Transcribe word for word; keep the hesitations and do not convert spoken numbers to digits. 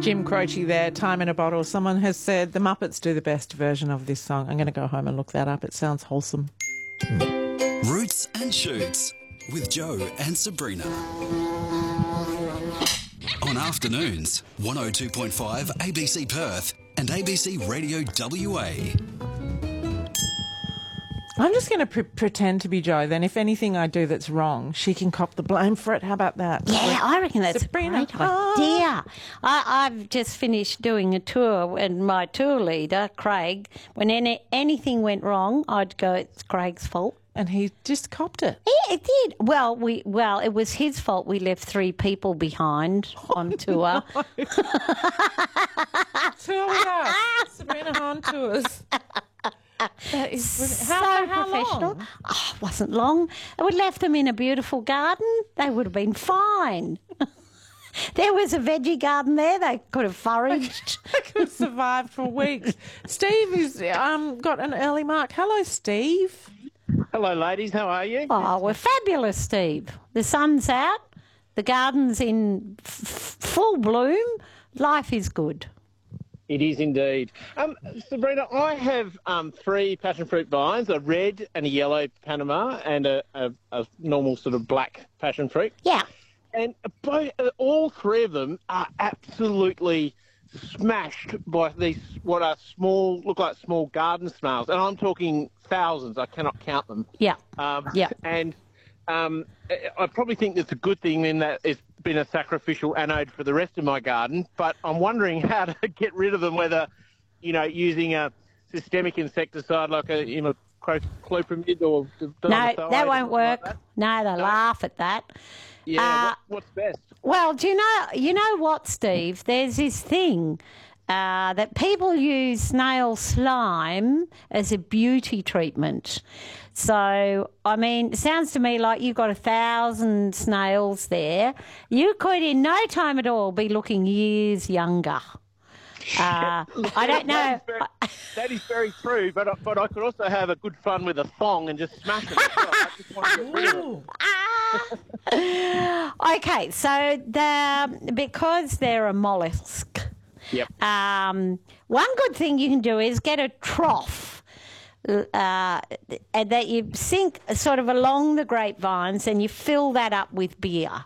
Jim Croce there, Time in a Bottle. Someone has said the Muppets do the best version of this song. I'm going to go home and look that up. It sounds wholesome. Roots and Shoots with Joe and Sabrina. On afternoons, one oh two point five A B C Perth and A B C Radio W A. I'm just going to pre- pretend to be Joe. Then if anything I do that's wrong, she can cop the blame for it. How about that? Yeah, I reckon that's Sabrina, a great idea. I, I've just finished doing a tour, and my tour leader, Craig, when any, anything went wrong, I'd go, it's Craig's fault. And he just copped it. Yeah, it did. Well, we well, it was his fault we left three people behind on tour. Tour with us. Sabrina on tours. That is So how, how professional. long? Oh, it wasn't long. I would have left them in a beautiful garden. They would have been fine. There was a veggie garden there. They could have foraged. I could have survived for weeks. Steve has um, got an early mark. Hello, Steve. Hello, ladies. How are you? Oh, we're fabulous, Steve. The sun's out. The garden's in f- full bloom. Life is good. It is indeed. Um, Sabrina, I have um, three passion fruit vines, a red and a yellow Panama and a, a, a normal sort of black passion fruit. Yeah. And both, all three of them are absolutely smashed by these, what are small, look like small garden snails. And I'm talking thousands. I cannot count them. Yeah. Um, Yeah. And um, I probably think that's a good thing in that it's been a sacrificial anode for the rest of my garden, but I'm wondering how to get rid of them, whether, you know, using a systemic insecticide like a, you know, clopramid or... No, that won't work. Like that. No, they no. laugh at that. Yeah, uh, what, what's best? Well, do you know, you know what, Steve? There's this thing uh, that people use snail slime as a beauty treatment. So, I mean, it sounds to me like you've got a thousand snails there. You could, in no time at all, be looking years younger. Uh, I don't know. That is, very, that is very true, but but I could also have a good fun with a thong and just smash it. I just want to get rid of it. Okay, so the because they're a mollusk. Yep. Um, one good thing you can do is get a trough. Uh, and that you sink sort of along the grapevines and you fill that up with beer.